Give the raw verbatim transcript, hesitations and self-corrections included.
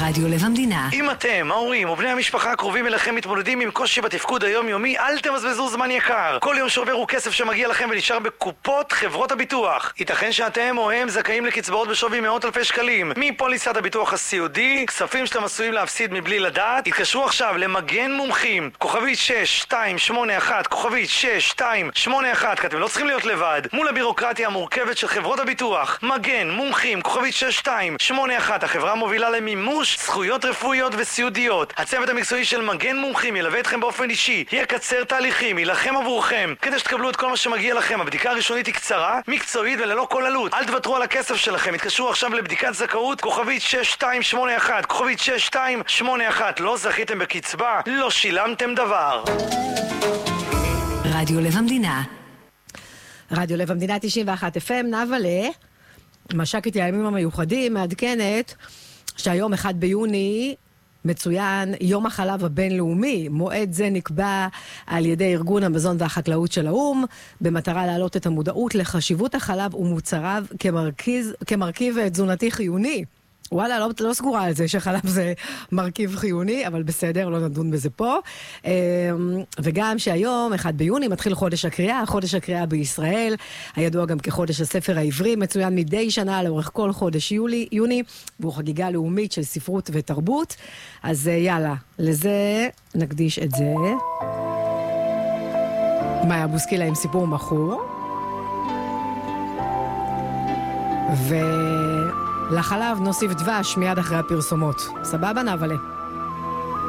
רדיו לב המדינה. אם אתם, ההורים ובני המשפחה הקרובים אליכם מתמודדים עם קושי בתפקוד היומיומי, אל תבזבזו זמן יקר. כל יום שעובר הוא כסף שמגיע לכם ונשאר בקופות חברות הביטוח. ייתכן שאתם או הם זכאים לקצבאות בשווי מאות אלפי שקלים מפוליסת הביטוח הסיעודי, כספים שאתם עשויים להפסיד מבלי לדעת. התקשרו עכשיו למגן מומחים, כוכבית שש שתיים שמונה אחת, כוכבית שש שתיים שמונה אחת, כי אתם לא צריכים להיות לבד מול הבירוקרטיה המורכבת של חברות הביטוח. מגן מומחים, כוכבית שש שתיים שמונה אחת, החברה מובילה למימוש זכויות רפואיות וסיעודיות. הצוות המקצועי של מגן מומחים ילווה אתכם באופן אישי, יקצר תהליכים, ילחם עבורכם כדי שתקבלו את כל מה שמגיע לכם. הבדיקה הראשונית היא קצרה, מקצועית וללא כל עלות. אל תוותרו על הכסף שלכם, התקשרו עכשיו לבדיקת זכאות, כוכבית שש שתיים שמונה אחת, כוכבית שש שתיים שמונה אחת. לא זכיתם בקצבה, לא שילמתם דבר. רדיו לב המדינה. רדיו לב המדינה תשעים ואחת אף אם, נבלה, משקת הימים המיוחדים, מעדכנת שהיום אחד ביוני מצוין יום החלב הבינלאומי. מועד זה נקבע על ידי ארגון המזון והחקלאות של האו"ם, במטרה להעלות את המודעות לחשיבות החלב ומוצריו כמרכיב, כמרכיב תזונתי חיוני. וואלה, לא, לא סגורה על זה שחלב זה מרכיב חיוני, אבל בסדר, לא נדון בזה פה. וגם שהיום, אחד ביוני, מתחיל חודש הקריאה, חודש הקריאה בישראל, הידוע גם כחודש הספר העברי, מצוין מדי שנה לאורך כל חודש יולי, יוני, והוא חגיגה לאומית של ספרות ותרבות. אז יאללה, לזה נקדיש את זה. מאיה בוסקילה עם סיפור מכור. ו... לחלב נוסיף דבש מיד אחרי הפרסומות. סבבה, נבלה?